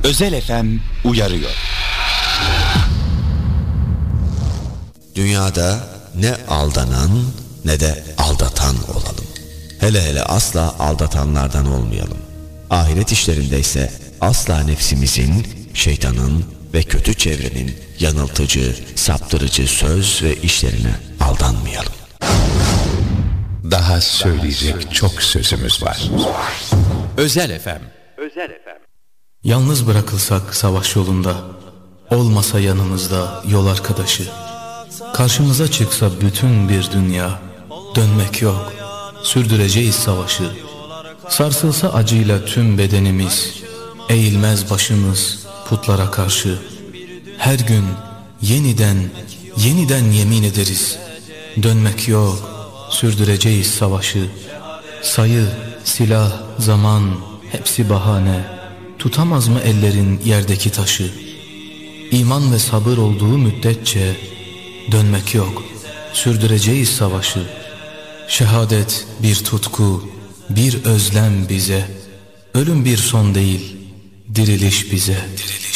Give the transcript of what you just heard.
Özel FM uyarıyor. Dünyada ne aldanan ne de aldatan olalım. Hele hele asla aldatanlardan olmayalım. Ahiret işlerinde ise asla nefsimizin, şeytanın ve kötü çevrenin yanıltıcı, saptırıcı söz ve işlerine aldanmayalım. Daha söyleyecek çok sözümüz var. Özel FM. Yalnız bırakılsak savaş yolunda, olmasa yanımızda yol arkadaşı, karşımıza çıksa bütün bir dünya, dönmek yok, sürdüreceğiz savaşı. Sarsılsa acıyla tüm bedenimiz, eğilmez başımız putlara karşı. Her gün yeniden yemin ederiz, dönmek yok, sürdüreceğiz savaşı. Sayı, silah, zaman hepsi bahane. Tutamaz mı ellerin yerdeki taşı? İman ve sabır olduğu müddetçe dönmek yok, sürdüreceğiz savaşı. Şehadet bir tutku, bir özlem bize. Ölüm bir son değil, diriliş bize.